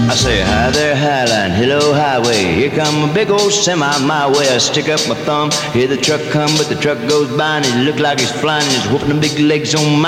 I say, hi there, Highline, hello, highway. Here come a big old semi my way. I stick up my thumb, hear the truck come, but the truck goes by and it look like he's flying and he's whooping the big legs on my